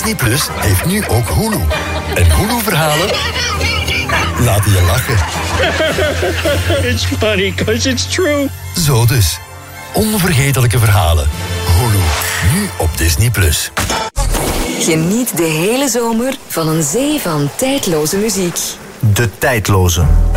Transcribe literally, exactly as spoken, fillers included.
Disney Plus heeft nu ook Hulu. En Hulu-verhalen laten je lachen. It's funny, 'cause it's true. Zo dus. Onvergetelijke verhalen. Hulu. Nu op Disney Plus. Geniet de hele zomer van een zee van tijdloze muziek. De tijdloze.